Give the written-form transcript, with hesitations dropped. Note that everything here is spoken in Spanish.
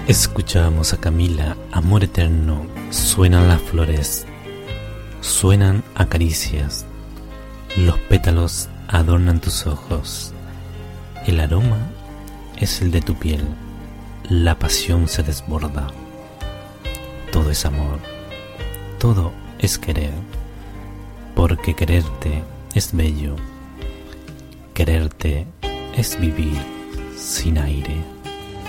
Escuchábamos a Camila, Amor Eterno. Suenan las flores, suenan acaricias, los pétalos adornan tus ojos, el aroma es el de tu piel, la pasión se desborda. Todo es amor, todo es querer, porque quererte es bello, quererte es vivir sin aire.